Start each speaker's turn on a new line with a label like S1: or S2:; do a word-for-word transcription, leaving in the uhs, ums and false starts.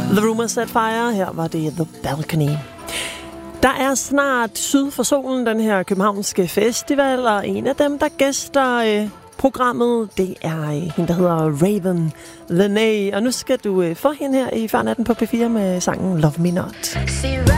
S1: The Rumor Set Fire, her var det The Balcony. Der er snart Syd for Solen, den her københavnske festival, og en af dem, der gæster øh, programmet, det er øh, hende, der hedder Raven Lenae. Og nu skal du øh, få hende her i Før Natten på P fire med sangen Love Me Not.